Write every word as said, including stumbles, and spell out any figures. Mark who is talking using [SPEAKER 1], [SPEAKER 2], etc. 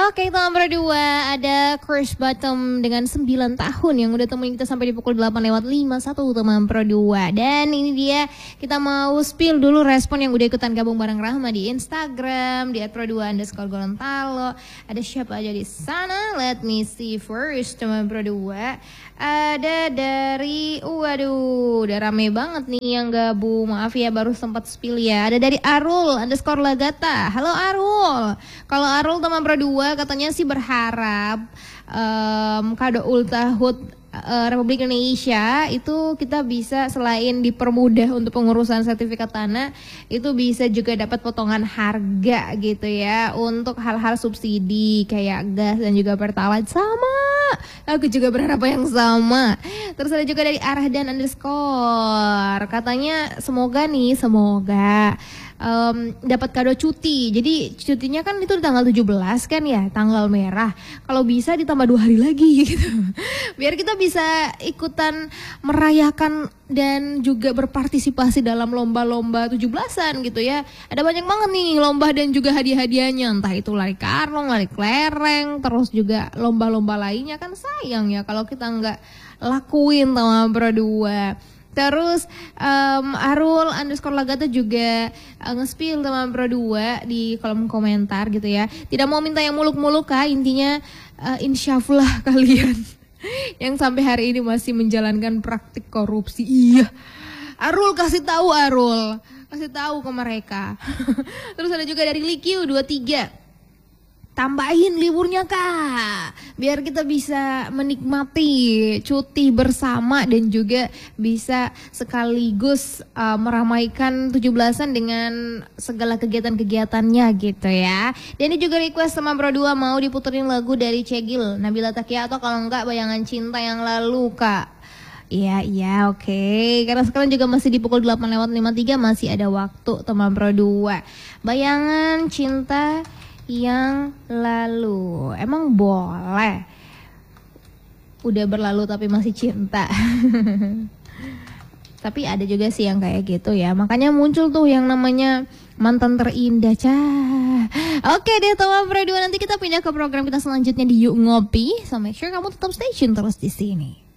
[SPEAKER 1] Oke, teman berdua, ada Chris Bottom dengan sembilan tahun yang udah temuin kita sampai di pukul delapan lewat lima puluh satu teman berdua. Dan ini dia, kita mau spill dulu respon yang udah ikutan gabung bareng Rahma di Instagram, di at produa underscore Gorontalo. Ada siapa aja di sana? Let me see first, teman berdua. Ada dari, waduh, udah rame banget nih yang gabung. Maaf ya, baru sempat spill ya. Ada dari Arul underscore Lagata. Halo Arul. Kalau Arul teman berdua katanya sih berharap um, kado ultahud uh, Republik Indonesia itu kita bisa selain dipermudah untuk pengurusan sertifikat tanah, itu bisa juga dapat potongan harga gitu ya untuk hal-hal subsidi kayak gas dan juga pertalite. Sama, aku juga berharap yang sama. Terus ada juga dari Arahdan underscore, katanya semoga nih, semoga Um, dapat kado cuti. Jadi cutinya kan itu di tanggal tujuh belas kan ya, tanggal merah. Kalau bisa ditambah dua hari lagi gitu. Biar kita bisa ikutan merayakan dan juga berpartisipasi dalam lomba-lomba tujuh belasan gitu ya. Ada banyak banget nih lomba dan juga hadiah-hadiahnya. Entah itu lari karung, lari kelereng, terus juga lomba-lomba lainnya. Kan sayang ya kalau kita nggak lakuin teman berdua. Terus um, Arul underscore Lagata juga uh, nge-spill teman berdua di kolom komentar gitu ya. Tidak mau minta yang muluk-muluk kah, intinya uh, insyaallah kalian yang sampai hari ini masih menjalankan praktik korupsi. Iya, Arul kasih tahu, Arul kasih tahu ke mereka. Terus ada juga dari Likiu dua puluh tiga. Tambahin liburnya kak, biar kita bisa menikmati cuti bersama dan juga bisa sekaligus uh, meramaikan tujuh belasan dengan segala kegiatan-kegiatannya gitu ya. Dan ini juga request sama berdua mau diputerin lagu dari Cegil, Nabila Takia, atau kalau enggak Bayangan Cinta yang lalu kak. Iya, iya, oke. Okay. Karena sekarang juga masih di pukul delapan lewat lima puluh tiga, masih ada waktu teman berdua. Bayangan Cinta yang lalu, emang boleh udah berlalu tapi masih cinta. Tapi ada juga sih yang kayak gitu ya, makanya muncul tuh yang namanya mantan terindah cah. Oke deh teman berdua, nanti kita pindah ke program kita selanjutnya di Yuk Ngopi, so make sure kamu tetap stay tune terus di sini.